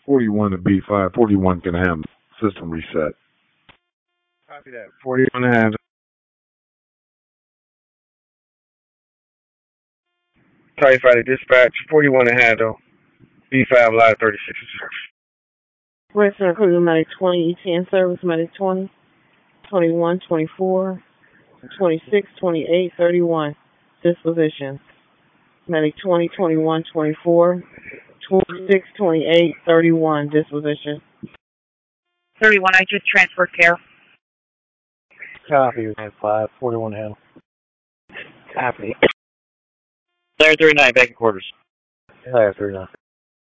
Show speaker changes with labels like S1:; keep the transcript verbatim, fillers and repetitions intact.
S1: forty-one to B five. forty-one can handle. System reset. Copy that. forty-one to handle. Tight Fighter Dispatch. forty-one to handle. B five Live thirty-six.
S2: Western Recruiter Medic twenty, E T N Service Medic twenty, twenty-one, twenty-four, twenty-six, twenty-eight, thirty-one. Disposition. Medic twenty, twenty-one, twenty-four, twenty-six, twenty-eight, thirty-one. Disposition.
S3: thirty-one, I just transferred care.
S4: Copy, five, forty-one handle.
S2: Copy.
S5: Layer thirty-nine, back in quarters.
S4: Layer thirty-nine.